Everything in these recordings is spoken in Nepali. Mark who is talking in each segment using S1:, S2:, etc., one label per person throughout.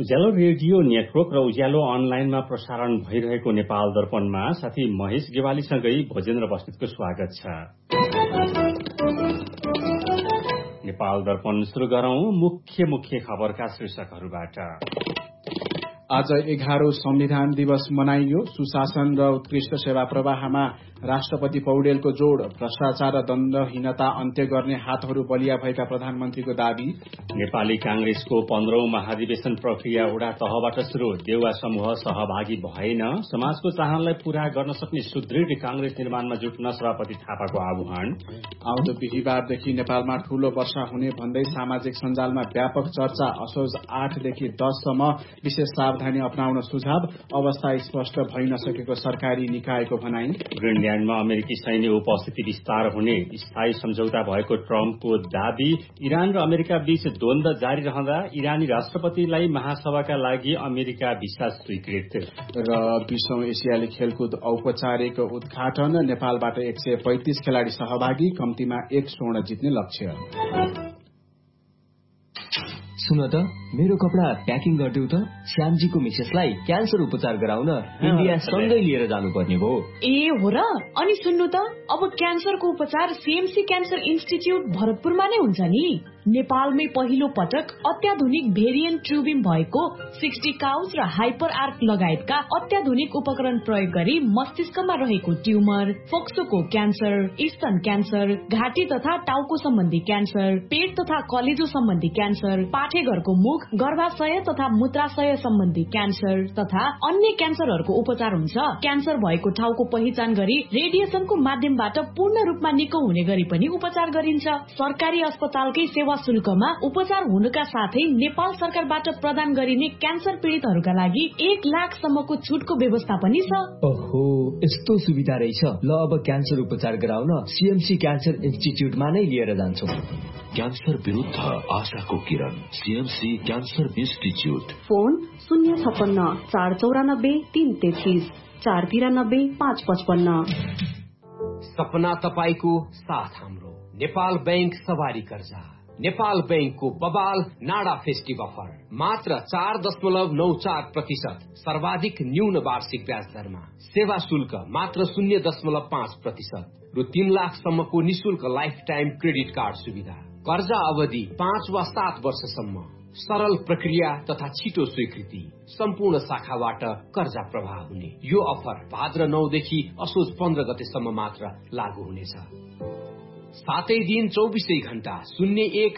S1: उज्यालो रेडियो नेटवर्क र उज्यालो अनलाइनमा प्रसारण भइरहेको नेपाल दर्पणमा साथी महेश गेवालीसँगै भोजेन्द्र बस्नेतको स्वागत छ। नेपाल दर्पण सुरु गरौं मुख्य खबरका शीर्षकहरूबाट।
S2: आज 11औं संविधान दिवस मनाइयो। सुशासन र उत्कृष्ट सेवा प्रवाहमा राष्ट्रपति पौडेलको जोड़। भ्रष्टाचार र दण्डहीनता अन्त्य गर्ने हातहरू बलिया भएका प्रधानमन्त्रीको दावी।
S1: नेपाली कांग्रेसको 15औं महाधिवेशन प्रक्रिया वडा तहबाट शुरू। देउवा समूह सहभागी भएन। समाजको चाहनालाई पूरा गर्न सक्ने सुदृढ कांग्रेस निर्माणमा जुट्न सभापति थापाको आह्वान।
S2: आउँदो बिहिबारदेखि नेपालमा ठूलो वर्षा हुने भन्दै सामाजिक सञ्जालमा व्यापक चर्चा। असोज 8 देखि 10 सम्म विशेष सावधानी अपनाउन सुझाव। अवस्था स्पष्ट भइ नसकेको सरकारी निकायको भनाई।
S1: ग्रिनल्याण्डमा अमेरिकी सैन्य उपस्थिति विस्तार हुने स्थायी सम्झौता भएको ट्रम्पको दावी। इरान र अमेरिका बीच द्वन्द्व जारी रहँदा इरानी राष्ट्रपतिलाई महासभाका लागि अमेरिका भिसा स्वीकृत।
S2: र 20औं एसियाली खेलकुद औपचारिक उद्घाटन। नेपालबाट 135 खेलाड़ी सहभागी। कम्तीमा 1 स्वर्ण जित्ने लक्ष्य।
S3: सुन त मेरो कपडा प्याकिङ गरिदेऊ त। श्यामजीको मिसेसलाई क्यान्सर उपचार गराउन इन्डिया सँगै लिएर जानुपर्ने भयो।
S4: ए हो र। अनि सुन्नु त अब क्यान्सरको उपचार सीएमसी क्यान्सर इन्स्टिच्युट भरतपुरमा नै हुन्छ नि। नेपालमै पहिलो पटक अत्याधुनिक भेरिएन्ट ट्युबिम भएको 60 काउच र हाइपर आर्क लगायतका अत्याधुनिक उपकरण प्रयोग गरी मस्तिष्कमा रहेको ट्युमर, फोक्सोको क्यान्सर, स्तन क्यान्सर, घाँटी तथा टाउको सम्बन्धी क्यान्सर, पेट तथा कलेजो सम्बन्धी क्यान्सर, पाठेघरको मुख, गर्भाशय तथा मूत्राशय सम्बन्धी क्यान्सर तथा अन्य क्यान्सरहरूको उपचार हुन्छ। क्यान्सर भएको ठाउँको पहिचान गरी रेडिएसनको माध्यमबाट पूर्ण रूपमा निको हुने गरी पनि उपचार गरिन्छ। सरकारी अस्पतालकै सेवा शुल्कमा उपचार हुनुका साथै नेपाल सरकारबाट प्रदान गरिने क्यान्सर पीड़ितहरूका लागि 1 लाखसम्मको छुटको व्यवस्था पनि छ।
S3: ओहो, यस्तो सुविधा रहेछ। ल अब क्यान्सर उपचार गराउन सीएमसी क्यान्सर इन्स्टिच्युटमा नै लिएर जान्छौं।
S5: क्यान्सर विरुद्ध आशाको किरण, सीएमसी क्यान्सर इन्स्टिच्युट।
S6: फोन 056 494 333 493 555।
S7: सपना तपाईको साथ हाम्रो। नेपाल बैंक सवारी कर्जा। नेपाल बैंकको बबाल नाडा फेस्टिभ अफर मात्र 4.94% सर्वाधिक न्यून वार्षिक ब्याज दरमा। सेवा शुल्क मात्र 0.5% र 3 लाखसम्मको निशुल्क लाइफ टाइम क्रेडिट कार्ड सुविधा। कर्जा अवधि 5 वा 7 वर्षसम्म। सरल प्रक्रिया तथा छिटो स्वीकृति। सम्पूर्ण शाखाबाट कर्जा प्रवाह हुने यो अफर भाद्र 9 देखि असोज 15 गतेसम्म मात्र लागू हुनेछ। 7 दिन 24 घण्टा 01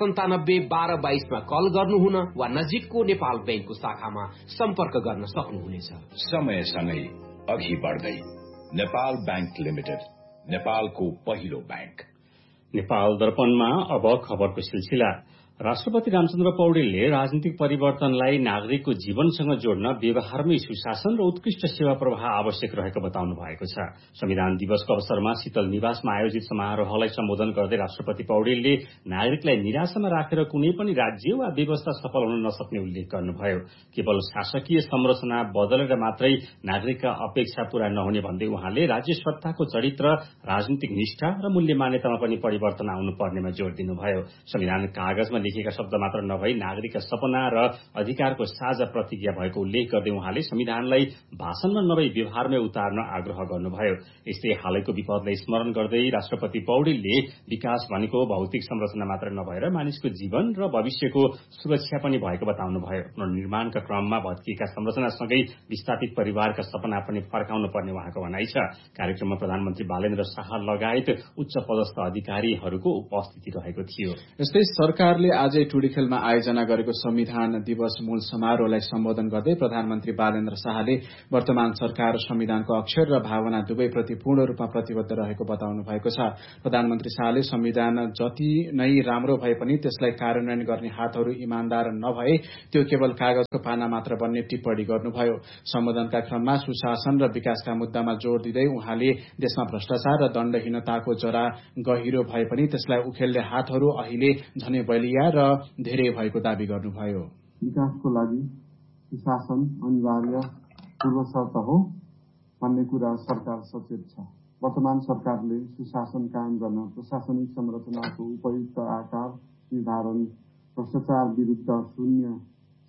S7: 597 12 22 मा कल गर्नुहुन वा नजिकको नेपाल बैंकको शाखामा सम्पर्क गर्न सक्नुहुनेछ।
S5: समयसँगै अघि बढ्दै नेपाल बैंक लिमिटेड, नेपालको पहिलो बैंक।
S1: नेपाल दर्पणमा अब खबरको सिलसिला। राष्ट्रपति रामचन्द्र पौडेलले राजनीतिक परिवर्तनलाई नागरिकको जीवनसँग जोड्न व्यवहारमै सुशासन र उत्कृष्ट सेवा प्रवाह आवश्यक रहेको बताउनु भएको छ। संविधान दिवसको अवसरमा शीतल निवासमा आयोजित समारोहलाई सम्बोधन गर्दै राष्ट्रपति पौडेलले नागरिकलाई निराशामा राखेर कुनै पनि राज्य वा व्यवस्था सफल हुन नसक्ने उल्लेख गर्नुभयो। केवल शासकीय संरचना बदलेर मात्रै नागरिकका अपेक्षा पूरा नहुने भन्दै उहाँले राज्य सत्ताको चरित्र, राजनीतिक निष्ठा र मूल्य मान्यतामा पनि परिवर्तन आउनु पर्नेमा जोड़ दिनुभयो। संविधान कागजमा लेखेका शब्द मात्र नभई नागरिकका सपना र अधिकारको साझा प्रतिज्ञा भएको उल्लेख गर्दै उहाँले संविधानलाई भाषणमा नभई व्यवहारमै उतार्न आग्रह गर्नुभयो। यस्तै हालैको विपदलाई स्मरण गर्दै राष्ट्रपति पौडेलले विकास भनेको भौतिक संरचना मात्र नभएर मानिसको जीवन र भविष्यको सुरक्षा पनि भएको बताउनुभयो। पुनर्निर्माणका क्रममा भत्किएका संरचनासँगै विस्थापित परिवारका सपना पनि फर्काउनु पर्ने उहाँको भनाइ छ। कार्यक्रममा प्रधानमन्त्री बालेन्द्र शाह लगायत उच्च पदस्थ अधिकारीहरूको उपस्थिति रहेको थियो।
S2: यस्तै सरकारले आजै टुडीखेलमा आयोजना गरेको संविधान दिवस मूल समारोहलाई सम्बोधन गर्दै प्रधानमन्त्री बालेन्द्र शाहले वर्तमान सरकार संविधानको अक्षर र भावना दुवैप्रति पूर्ण रूपमा प्रतिबद्ध रहेको बताउनु भएको छ। प्रधानमन्त्री शाहले संविधान जति नै राम्रो भए पनि त्यसलाई कार्यान्वयन गर्ने हातहरू इमानदार नभए त्यो केवल कागजको पाना मात्र बन्ने टिप्पणी गर्नुभयो। सम्बोधनका क्रममा सुशासन र विकासका मुद्दामा जोड़ दिँदै उहाँले देशमा भ्रष्टाचार र दण्डहीनताको जरा गहिरो भए पनि त्यसलाई उखेल्ने हातहरू अहिले झनै बलिया र धेरै भएको दावी गर्नुभयो।
S8: विकासको लागि सुशासन अनिवार्य पूर्व शर्त हो भन्ने कुरा सरकार सचेत छ। वर्तमान सरकारले सुशासन कायम गर्न प्रशासनिक संरचनाको उपयुक्त आकार निर्धारण, भ्रष्टाचार विरुद्ध शून्य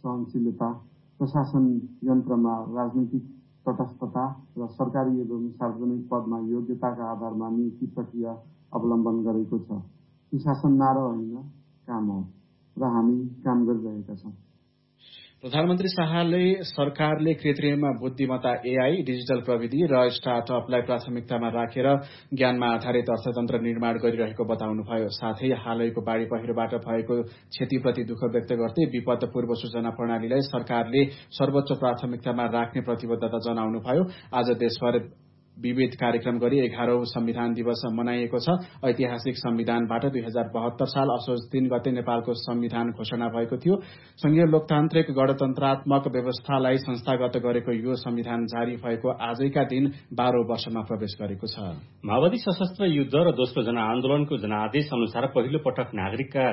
S8: सहनशीलता, प्रशासन यन्त्रमा राजनीतिक तटस्थता र सरकारी एवं सार्वजनिक पदमा योग्यताका आधारमा नियुक्ति प्रक्रिया अवलम्बन गरेको छ। सुशासन नारा होइन, काम हो र हामी काम गरिरहेका छौँ।
S2: प्रधानमन्त्री शाहले सरकारले कृत्रिम बुद्धिमत्ता एआई, डिजिटल प्रविधि र स्टार्टअपलाई प्राथमिकतामा राखेर ज्ञानमा आधारित अर्थतन्त्र निर्माण गरिरहेको बताउनुभयो। साथै हालैको बाढ़ी पहिरोबाट भएको क्षतिप्रति दुःख व्यक्त गर्दै विपद पूर्व सूचना प्रणालीलाई सरकारले सर्वोच्च प्राथमिकतामा राख्ने प्रतिबद्धता जनाउनुभयो। आज देशभर विविध कार्यक्रम गरी 11औं संविधान दिवस मनाइएको छ। ऐतिहासिक संविधानबाट 2072 साल असोज 3 गते नेपालको संविधान घोषणा भएको थियो। संघीय लोकतान्त्रिक गणतन्त्रात्मक व्यवस्थालाई संस्थागत गरेको यो संविधान जारी भएको आजैका दिन 12औं वर्षमा प्रवेश गरेको छ।
S1: माओवादी सशस्त्र युद्ध र दोस्रो जनआन्दोलनको जनादेश अनुसार पहिलो पटक नागरिकका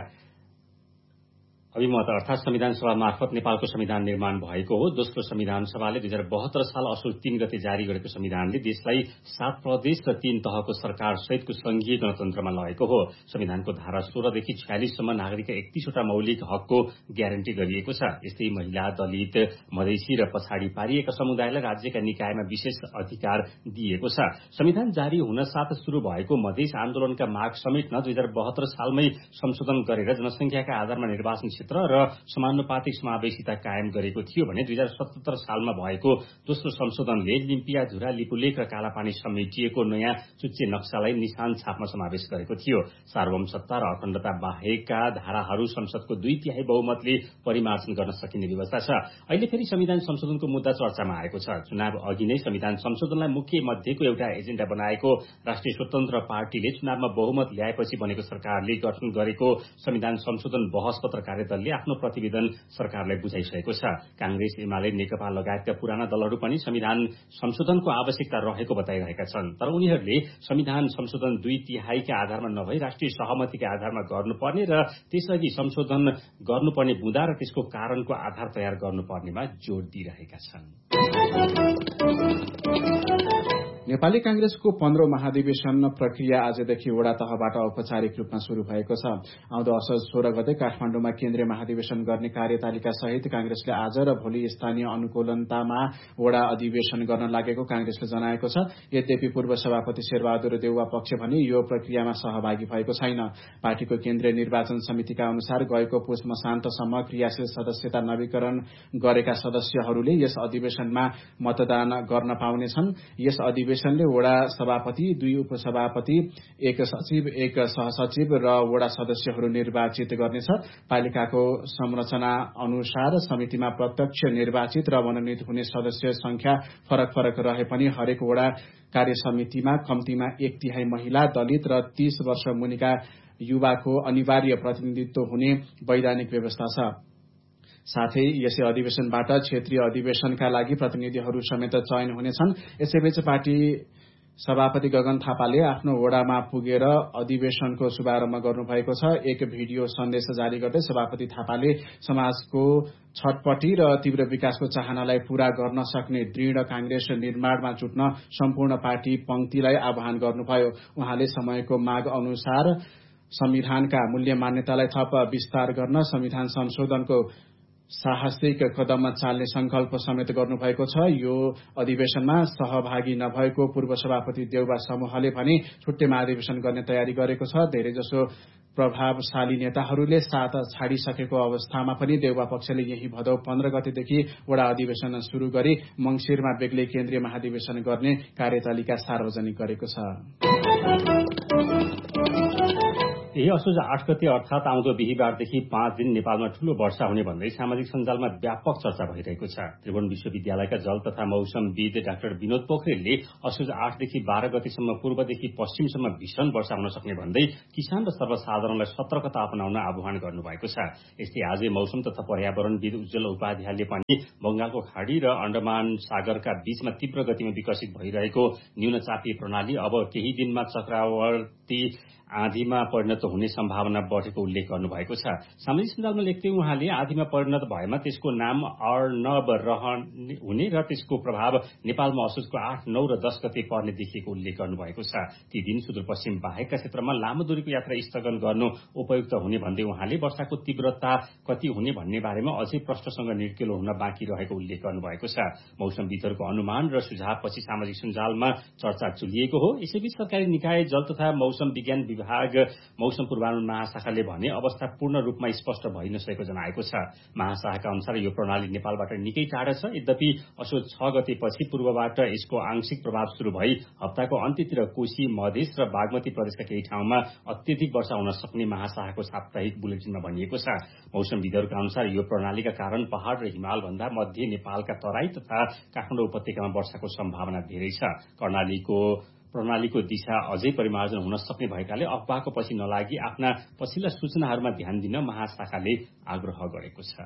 S1: अभिमत अर्थात संविधान सभा मार्फत नेपालको संविधान निर्माण भएको हो। दोस्रो संविधान सभाले 2072 साल असोज 3 गते जारी गरेको संविधानले देशलाई 7 प्रदेश र 3 तहको सरकार सहितको संघीय गणतन्त्रमा लगेको हो। संविधानको धारा 16 देखि 46 सम्म नागरिकका 31वटा मौलिक हकको ग्यारेन्टी गरिएको छ। यस्तै महिला, दलित, मधेसी र पछाडि पारिएका समुदायलाई राज्यका निकायमा विशेष अधिकार दिएको छ। संविधान जारी हुन साथ शुरू भएको मधेस आन्दोलनका माग समेट्न 2072 सालमै संशोधन गरेर जनसंख्याका आधारमा निर्वाचन क्षेत्र र समानुपातिक समावेशिता कायम गरेको थियो भने 2077 सालमा भएको दोस्रो संशोधनले लिम्पिया, झुरा, लिपुलेख र कालापानी समेटिएको नयाँ चुच्चे नक्सालाई निशान छापमा समावेश गरेको थियो। सार्वभौम सत्ता र अखण्डता बाहेकका धाराहरू संसदको 2/3 बहुमतले परिमार्जन गर्न सकिने व्यवस्था छ। अहिले फेरि संविधान संशोधनको मुद्दा चर्चामा आएको छ। चुनाव अघि नै संविधान संशोधनलाई मुख्य मध्येको एउटा एजेन्डा बनाएको राष्ट्रिय स्वतन्त्र पार्टीले चुनावमा बहुमत ल्याएपछि बनेको सरकारले गठन गरेको संविधान संशोधन बहस पत्र कार्यदलले आफ्नो प्रतिवेदन सरकारलाई बुझाइसकेको छ। कांग्रेस, एमाले, नेकपा लगायतका पुराना दलहरू पनि संविधान संशोधनको आवश्यकता रहेको बताइरहेका छन्। तर उनीहरूले संविधान संशोधन 2/3 का आधारमा नभई राष्ट्रिय सहमतिका आधारमा गर्नुपर्ने र त्यसअघि संशोधन गर्नुपर्ने बुँदा र त्यसको कारणको आधार तयार गर्नुपर्नेमा जोड़ दिइरहेका छन्।
S2: नेपाली कांग्रेसको 15औं महाधिवेशन प्रक्रिया आजदेखि वडा तहबाट औपचारिक रूपमा शुरू भएको छ। आउँदो असोज 16 गते काठमाडौँमा केन्द्रीय महाधिवेशन गर्ने कार्यतालिका सहित कांग्रेसले आज र भोलि स्थानीय अनुकूलतामा वडा अधिवेशन गर्न लागेको कांग्रेसले जनाएको छ। यद्यपि पूर्व सभापति शेरबहादुर देउवा पक्ष भने यो प्रक्रियामा सहभागी भएको छैन। पार्टीको केन्द्रीय निर्वाचन समितिका अनुसार गएको पुष मसान्तसम्म क्रियाशील सदस्यता नवीकरण गरेका सदस्यहरूले यस अधिवेशनमा मतदान गर्न पाउनेछन्। यस अधिवेशनले वडा सभापति, 2 उपसभापति, 1 सचिव, 1 सहसचिव र वडा सदस्यहरू निर्वाचित गर्नेछ। पालिकाको संरचना अनुसार समितिमा प्रत्यक्ष निर्वाचित र मनोनित हुने सदस्य संख्या फरक फरक रहे पनि हरेक वडा कार्य समितिमा कम्तीमा 1/3 महिला, दलित र 30 वर्ष मुनिका युवाको अनिवार्य प्रतिनिधित्व हुने वैधानिक व्यवस्था छ। साथै यसै अधिवेशनबाट क्षेत्रीय अधिवेशनका लागि प्रतिनिधिहरू समेत चयन हुनेछन्। यसैबीच पार्टी सभापति गगन थापाले आफ्नो वडामा पुगेर अधिवेशनको शुभारम्भ गर्नुभएको छ। एक भिडियो सन्देश जारी गर्दै सभापति थापाले समाजको छटपटी र तीव्र विकासको चाहनालाई पूरा गर्न सक्ने दृढ कांग्रेस निर्माणमा जुट्न सम्पूर्ण पार्टी पंक्तिलाई आह्वान गर्नुभयो। उहाँले समयको माग अनुसार संविधानका मूल्य मान्यतालाई थप विस्तार गर्न संविधान संशोधनको साहसिक कदम चाल्ने संकल्प समेत गर्नुभएको छ। यो अधिवेशनमा सहभागी नभएको पूर्व सभापति देउवा समूहले भने छुट्टै महाधिवेशन गर्ने तयारी गरेको छ। धेरैजसो प्रभावशाली नेताहरूले साथ छाडिसकेको अवस्थामा पनि देउवा पक्षले यही भदौ 15 गतेदेखि वडा अधिवेशन शुरू गरी मंगिरमा बेग्लै केन्द्रीय महाधिवेशन गर्ने कार्यतालिका सार्वजनिक गरेको छ।
S1: यही असोज 8 गते अर्थात आउँदो बिहीबारदेखि 5 दिन नेपालमा ठूलो वर्षा हुने भन्दै सामाजिक सञ्जालमा व्यापक चर्चा भइरहेको छ। त्रिभुवन विश्वविद्यालयका जल तथा मौसमविद डाक्टर विनोद पोखरेलले असोज 8 देखि 12 गतेसम्म पूर्वदेखि पश्चिमसम्म भीषण वर्षा हुन सक्ने भन्दै किसान र सर्वसाधारणलाई सतर्कता अपनाउन आह्वान गर्नुभएको छ। यस्तै आजै मौसम तथा पर्यावरणविद उज्जवल उपाध्यायले पनि बंगालको खाड़ी र अण्डमान सागरका बीचमा तीव्र गतिमा विकसित भइरहेको न्यूनचापीय प्रणाली अब केही दिनमा चक्रवाती आँधीमा परिणत हुने सम्भावना बढेको उल्लेख गर्नुभएको छ। सामाजिक सञ्जालमा लेख्दै उहाँले आँधीमा परिणत भएमा त्यसको नाम अर्णव हुने र त्यसको प्रभाव नेपालमा असोजको 8, 9 र 10 गते पर्ने देखिएको उल्लेख गर्नुभएको छ। ती दिन सुदूरपश्चिम बाहेकका क्षेत्रमा लामो दूरीको यात्रा स्थगन गर्नु उपयुक्त हुने भन्दै उहाँले वर्षाको तीव्रता कति हुने भन्ने बारेमा अझै प्रश्नसँग निर्केलो हुन बाँकी रहेको उल्लेख गर्नुभएको छ। मौसमविदहरूको अनुमान र सुझावपछि सामाजिक सञ्जालमा चर्चा चुलिएको हो। यसैबीच सरकारी निकाय जल तथा मौसम विज्ञान विभाग मौसम पूर्वानुमान महाशाखाले भने अवस्था पूर्ण रूपमा स्पष्ट भइ नसकेको जनाएको छ। महाशाखाका अनुसार यो प्रणाली नेपालबाट निकै टाढा छ। यद्यपि असोज 6 गतेपछि पूर्वबाट यसको आंशिक प्रभाव शुरू भई हप्ताको अन्त्यतिर कोशी, मधेस र बागमती प्रदेशका केही ठाउँमा अत्यधिक वर्षा हुन सक्ने महाशाखाको साप्ताहिक बुलेटिनमा भनिएको छ। मौसमविदहरूका अनुसार यो प्रणालीका कारण पहाड़ र हिमाल भन्दा मध्य नेपालका तराई तथा काठमाडौँ उपत्यकामा वर्षाको सम्भावना धेरै छ। प्रणालीको दिशा अझै परिमार्जन हुन सक्ने भएकाले अफवाहको पछि नलागी आफ्ना पछिल्ला सूचनाहरूमा ध्यान दिन महाशाखाले आग्रह गरेको छ।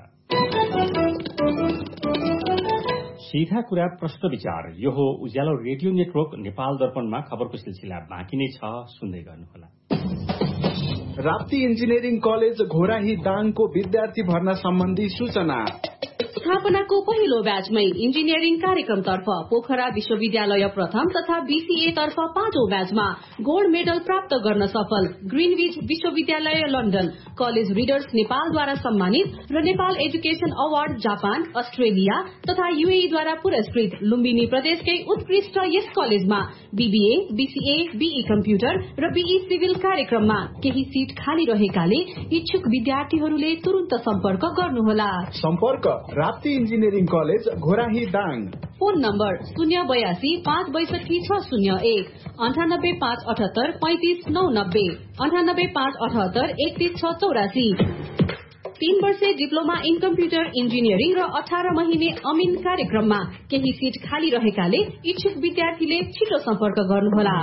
S1: सीधा कुरा प्रश्न विचार। यो हो उज्यालो रेडियो नेटवर्क नेपाल दर्पणमा खबरको सिलसिला बाँकी नै छ, सुन्दै गर्नुहोला।
S2: राप्ती इन्जिनियरिङ कलेज घोराही दाङको विद्यार्थी भर्ना सम्बन्धी सूचना।
S6: स्थापनाको पहिलो ब्याचमै इन्जिनियरिङ कार्यक्रमतर्फ पोखरा विश्वविद्यालय प्रथम तथा बीसीए तर्फ 5औं ब्याचमा गोल्ड मेडल प्राप्त गर्न सफल ग्रीनविच विश्वविद्यालय लन्डन, कलेज रिडर्स नेपालद्वारा सम्मानित र Nepal education award Japan, Australia तथा यूएईद्वारा पुरस्कृत लुम्बिनी प्रदेशकै उत्कृष्ट यस कलेजमा बीबीए, बीसीए, बीई कम्प्युटर र बीई सिभिल कार्यक्रममा केही सीट खाली रहेकाले इच्छुक विद्यार्थीहरूले तुरुन्त सम्पर्क गर्नुहोला।
S2: सम्पर्क Rapti engineering college Ghorahi Dang.
S6: Phone number 082 562 601 98 578 35 990 98 578 31 684। 3 वर्षे डिप्लोमा इन कम्प्युटर इन्जिनियरिङ र 18 महिने अमिन कार्यक्रममा केही सीट खाली रहेकाले इच्छुक विद्यार्थीले छिटो सम्पर्क गर्नुहोला।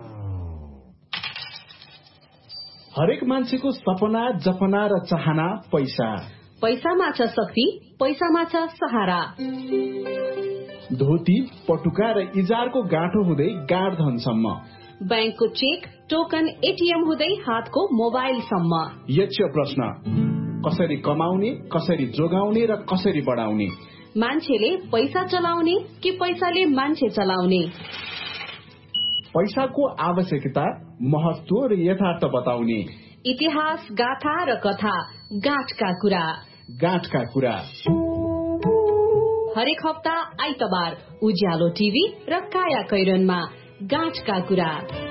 S2: हरेक मान्छेको सपना, जपना र चाहना पैसा।
S6: पैसामा छ शक्ति, पैसामा छ सहारा।
S2: धोती, पटुका र इजारको गाँठो हुँदै गाँड धनसम्म,
S6: बैंकको चेक, टोकन, एटीएम हुँदै हातको मोबाइलसम्म।
S2: यक्ष प्रश्न, कसरी कमाउने, कसरी जोगाउने र कसरी बढाउने?
S6: मान्छेले पैसा चलाउने कि पैसाले मान्छे चलाउने?
S2: पैसाको आवश्यकता, महत्व र यथार्थ बताउने।
S6: इतिहास, गाथा र कथा, गाँठका कुरा।
S2: गाँठका कुरा
S6: हरेक हप्ता आइतबार उज्यालो टिभी र काया कैरनमा गाँठका कुरा।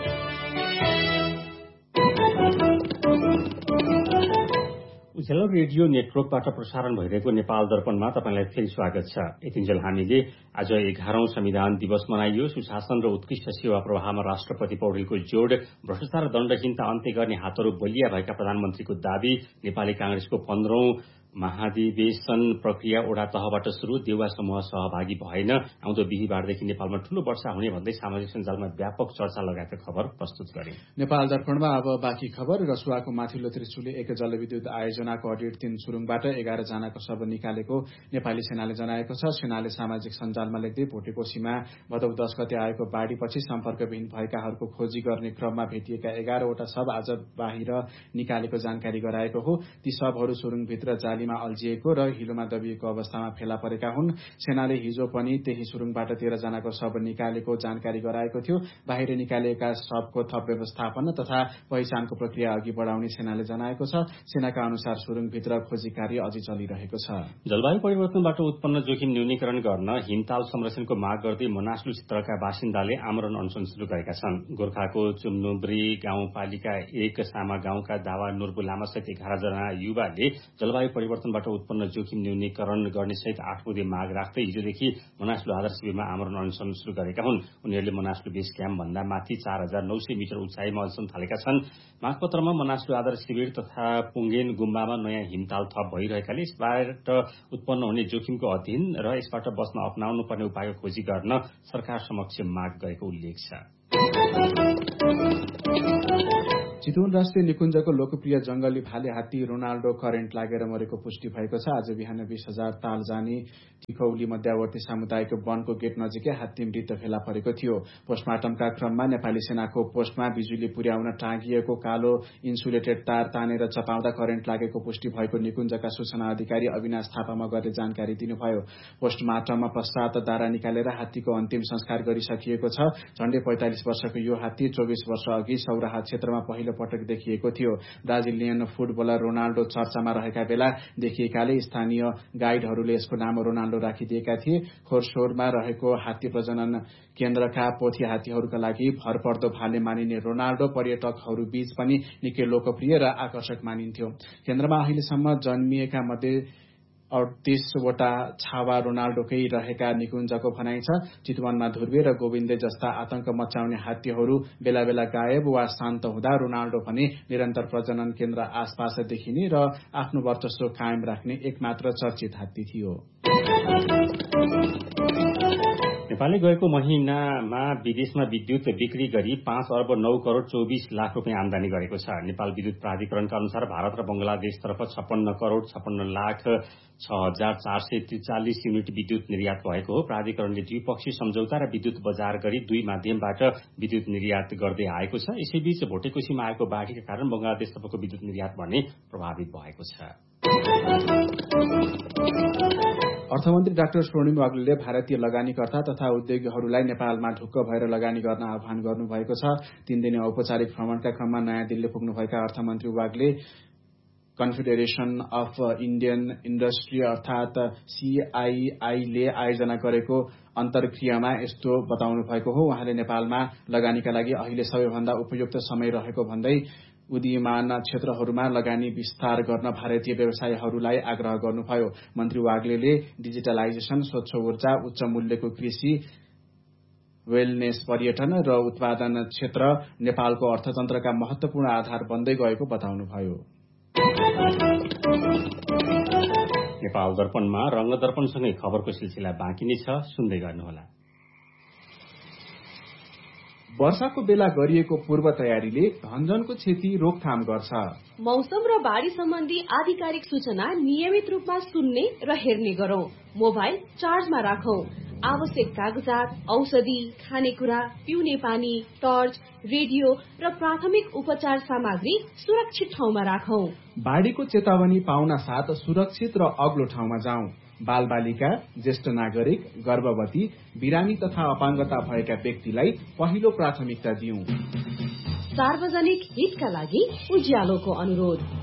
S1: उज्यालो रेडियो नेटवर्कबाट प्रसारण भइरहेको नेपाल दर्पणमा तपाईंलाई फेरि स्वागत छ। यतिन्जेल हामीले आज 11औं संविधान दिवस मनाइयो। सुशासन र उत्कृष्ट सेवा प्रवाहमा राष्ट्रपति पौडेलको जोड, भ्रष्टाचार र दण्डहीनता अन्त्य गर्ने हातहरू बलिया भएका प्रधानमन्त्रीको दावी, नेपाली कांग्रेसको 15औं महाधिवेशन प्रक्रिया ओडा तहबाट शुरू, देउवा समूह सहभागी भएन, आउँदो बिहीबारदेखि नेपालमा ठूलो वर्षा हुने भन्दै सामाजिक सञ्जालमा व्यापक चर्चा लगाएका खबर प्रस्तुत गरे।
S2: नेपाल दर्पणमा अब बाँकी खबर। रसुवाको माथिल्लो त्रिशुली एक जलविद्युत आयोजनाको अडिट 3 सुरुङबाट 11 जनाको शव निकालेको नेपाली सेनाले जनाएको छ। सेनाले सामाजिक सञ्जालमा लेख्दै भोटेकोशीमा भदौ 10 गते आएको बाढ़ीपछि सम्पर्कविहीन भएकाहरूको खोजी गर्ने क्रममा भेटिएका 11वटा शव आज बाहिर निकालेको जानकारी गराएको हो। ती शवहरू सुरुङभित्र जालीमा अल्झिएको र हिलोमा दबिएको अवस्थामा फेला परेका हुन्। सेनाले हिजो पनि त्यही सुरुङबाट 13 जनाको शव निकालेको जानकारी गराएको थियो। बाहिर निकालिएका शवको थप व्यवस्थापन तथा पहिचानको प्रक्रिया अघि बढाउने सेनाले जनाएको छ। सेनाका अनुसार सुरुङभित्र खोजी कार्य अझै चलिरहेको छ।
S1: जलवायु परिवर्तनबाट उत्पन्न जोखिम न्यूनीकरण गर्न हिमताल संरक्षणको माग गर्दै मनासलु क्षेत्रका बासिन्दाले आमरण अनसन शुरू गरेका छन्। गोर्खाको चुम्नुब्री गाउँपालिका 1 सामा गाउँका दावा नुर्बु लामा सहित 11 जना युवाले जलवायु परिवर्तनबाट उत्पन्न जोखिम न्यूनीकरण गर्ने सहित 8 बुँदे माग राख्दै हिजोदेखि मनासलु आदर्श शिविरमा आमरण अनसन शुरू गरेका हुन्। उनीहरूले मनासलु बेस क्याम्प भन्दा माथि 4900 मिटर उचाइमा अनसन थालेका छन्। मागपत्रमा मनासलु आदर्श शिविर तथा पुङ्गेन गुम्बामा नयाँ हिमताल थप भइरहेकाले यसबाट उत्पन्न हुने जोखिमको अध्ययन र यसबाट बच्न अपनाउनु पर्ने उपायको खोजी गर्न सरकार समक्ष माग गरेको उल्लेख छ।
S2: चितवन राष्ट्रिय निकुञ्जको लोकप्रिय जंगली भाले हात्ती रोनाल्डो करेन्ट लागेर मरेको पुष्टि भएको छ। आज बिहान 20,000 ताल जाने टिकौली मध्यवर्ती सामुदायिक वनको गेट नजिकै हात्ती मृत फेला परेको थियो। पोस्टमार्टमका क्रममा नेपाली सेनाको पोस्टमा बिजुली पुर्याउन टाँगिएको कालो इन्सुलेटेड तार तानेर चपाउँदा करेन्ट लागेको पुष्टि भएको निकुञ्जका सूचना अधिकारी अविनाश थापा मगरले जानकारी दिनुभयो। पोस्टमार्टममा पश्चात दारा निकालेर हात्तीको अन्तिम संस्कार गरिसकिएको छ। झण्डै 45 वर्षको यो हात्ती 24 वर्ष अघि सौराहा क्षेत्रमा पहिलो पटक देखिएको थियो। ब्राजिलियन फुटबलर रोनाल्डो चर्चामा रहेका बेला देखिएकाले स्थानीय गाइडहरूले यसको नाम रोनाल्डो राखिदिएका थिए। खोरसोरमा रहेको हात्ती प्रजनन केन्द्रका पोथी हात्तीहरूका लागि भरपर्दो भाले मानिने रोनाल्डो पर्यटकहरू बीच पनि निकै लोकप्रिय र आकर्षक मानिन्थ्यो। केन्द्रमा अहिलेसम्म जन्मिएका मध्ये 38वटा छावा रोनाल्डोकै रहेका निकुञ्जको भनाइ छ। चितवनमा ध्रुवे र गोविन्दे जस्ता आतंक मचाउने हात्तीहरू बेला बेला गायब वा शान्त हुँदा रोनाल्डो भने निरन्तर प्रजनन केन्द्र आसपास देखिने र आफ्नो वर्चस्व कायम राख्ने एकमात्र चर्चित हात्ती थियो।
S1: नेपालले गएको महिनामा विदेशमा विद्युत बिक्री गरी 5 अर्ब 9 करोड़ 24 लाख रुपियाँ आमदानी गरेको छ। नेपाल विद्युत प्राधिकरणका अनुसार भारत र बंगलादेशतर्फ 56 करोड़ 56 लाख 6,443 युनिट विद्युत निर्यात भएको हो। प्राधिकरणले द्विपक्षीय सम्झौता र विद्युत बजार गरी दुई माध्यमबाट विद्युत निर्यात गर्दै आएको छ। यसैबीच भोटेकोशीमा आएको बाढीका कारण बंगलादेशतर्फको विद्युत निर्यात भने प्रभावित भएको छ।
S2: अर्थमन्त्री डाक्टर स्वर्णिम वाग्लेले भारतीय लगानीकर्ता तथा उद्योगीहरूलाई नेपालमा ढुक्क भएर लगानी गर्न आह्वान गर्नुभएको छ। 3 दिने औपचारिक भ्रमणका क्रममा नयाँ दिल्ली पुग्नुभएका अर्थमन्त्री Wagle confederation of Indian industry अर्थात CII ले आयोजना गरेको अन्तर्क्रियामा यस्तो बताउनु भएको हो। उहाँले नेपालमा लगानीका लागि अहिले सबैभन्दा उपयुक्त समय रहेको भन्दै उदीयमान क्षेत्रहरूमा लगानी विस्तार गर्न भारतीय व्यवसायीहरूलाई आग्रह गर्नुभयो। मन्त्री वाग्लेले डिजिटलाइजेशन, स्वच्छ ऊर्जा, उच्च मूल्यको कृषि, वेलनेस, पर्यटन र उत्पादन क्षेत्र नेपालको अर्थतन्त्रका महत्वपूर्ण आधार बन्दै गएको बताउनुभयो।
S1: नेपाल दर्पणमा रंग दर्पणसँगै खबरको सिलसिला बाँकी नै छ, सुन्दै गर्नुहोला।
S2: वर्षाको बेला गरिएको पूर्व तयारीले धनजनको क्षति रोकथाम गर्छ।
S6: मौसम र बाढ़ी सम्बन्धी आधिकारिक सूचना नियमित रूपमा सुन्ने र हेर्ने गरौं। मोबाइल चार्जमा राखौं। आवश्यक कागजात, औषधि, खानेकुरा, पिउने पानी, टर्च, रेडियो र प्राथमिक उपचार सामग्री सुरक्षित ठाउँमा राखौं।
S2: बाढ़ीको चेतावनी पाउन साथ सुरक्षित र अग्लो ठाउँमा जाउँ। बाल बालिका, ज्येष्ठ नागरिक, गर्भवती, बिरामी तथा अपाङ्गता भएका व्यक्तिलाई पहिलो प्राथमिकता दिउँ।
S6: सार्वजनिक हितका लागि उज्यालोको अनुरोध।